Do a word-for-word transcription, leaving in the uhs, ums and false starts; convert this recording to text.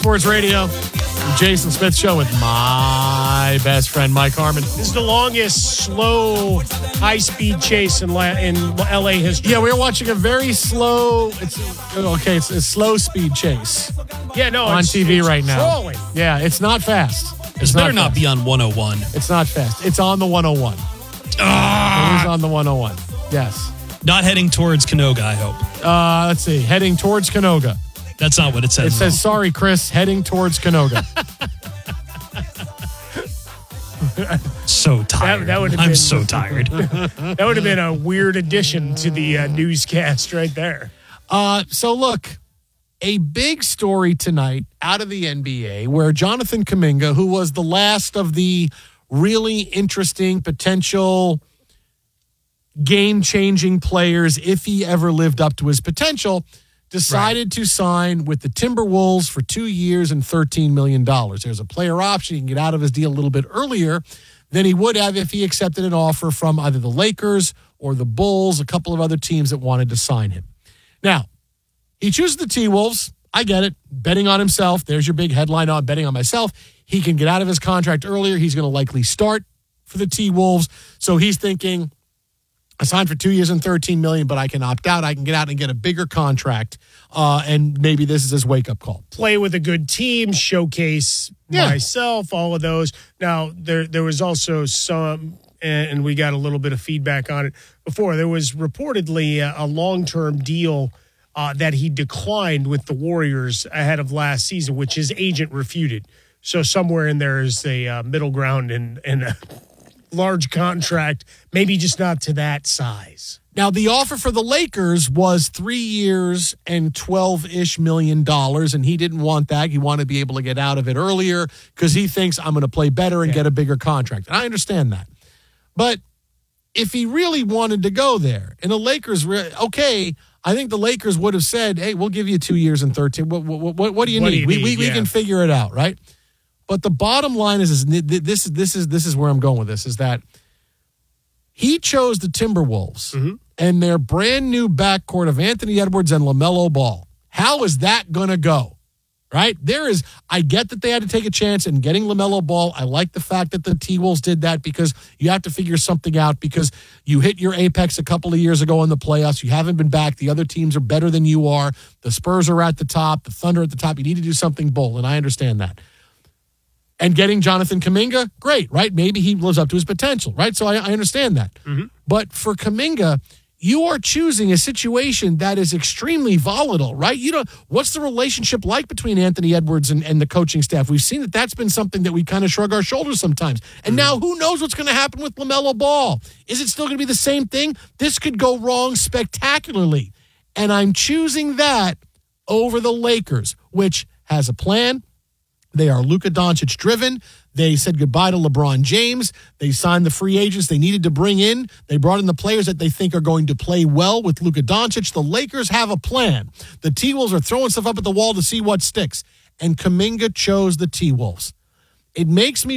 Sports Radio, Jason Smith Show with my best friend, Mike Harmon. This is the longest slow, high-speed chase in, La- in L A history. Yeah, we were watching a very slow, it's okay, it's a slow speed chase. Yeah, no, on it's, T V it's right now. crawling. Yeah, it's not fast. It's It better not not be on one oh one. It's not fast. It's on the one oh one. Ah! It is on the one oh one. Yes. Not heading towards Canoga, I hope. Uh, let's see. Heading towards Canoga. That's not what it says. It says, sorry, Chris, heading towards Canoga. So tired. That, that would have I'm been, so tired. That would have been a weird addition to the uh, newscast right there. Uh, so, look, a big story tonight out of the N B A where Jonathan Kuminga, who was the last of the really interesting potential game-changing players, if he ever lived up to his potential, decided right. to sign with the Timberwolves for two years and thirteen million dollars. There's a player option. He can get out of his deal a little bit earlier than he would have if he accepted an offer from either the Lakers or the Bulls, a couple of other teams that wanted to sign him. Now, he chooses the T-Wolves. I get it. Betting on himself. There's your big headline on betting on myself. He can get out of his contract earlier. He's going to likely start for the T-Wolves. So he's thinking, I signed for two years and thirteen million dollars, but I can opt out. I can get out and get a bigger contract. Uh, and maybe this is his wake-up call. Play with a good team, showcase yeah. myself, all of those. Now, there there was also some, and we got a little bit of feedback on it before. There was reportedly a, a long-term deal uh, that he declined with the Warriors ahead of last season, which his agent refuted. So somewhere in there is a uh, middle ground and, and a large contract, maybe just not to that size. Now, the offer for the Lakers was three years and twelve-ish million dollars, and he didn't want that. He wanted to be able to get out of it earlier because he thinks I'm going to play better and yeah. get a bigger contract. And I understand that. But if he really wanted to go there, and the Lakers, re- okay, I think the Lakers would have said, hey, we'll give you two years and thirteen. What, what, what, what do you what need? Do you we need? we, we yeah. can figure it out, right? But the bottom line is, is this is this is this is where I'm going with this, is that he chose the Timberwolves mm-hmm. and their brand new backcourt of Anthony Edwards and LaMelo Ball. How is that going to go? Right? There is, I get that they had to take a chance in getting LaMelo Ball. I like the fact that the T-Wolves did that because you have to figure something out because you hit your apex a couple of years ago in the playoffs. You haven't been back. The other teams are better than you are. The Spurs are at the top. The Thunder at the top. You need to do something bold, and I understand that. And getting Jonathan Kuminga, great, right? Maybe he lives up to his potential, right? So I, I understand that. Mm-hmm. But for Kuminga, you are choosing a situation that is extremely volatile, right? You know, what's the relationship like between Anthony Edwards and, and the coaching staff? We've seen that that's been something that we kind of shrug our shoulders sometimes. And mm-hmm. now who knows what's going to happen with LaMelo Ball? Is it still going to be the same thing? This could go wrong spectacularly. And I'm choosing that over the Lakers, which has a plan. They are Luka Doncic driven. They said goodbye to LeBron James. They signed the free agents they needed to bring in. They brought in the players that they think are going to play well with Luka Doncic. The Lakers have a plan. The T-Wolves are throwing stuff up at the wall to see what sticks. And Kuminga chose the T-Wolves. It makes me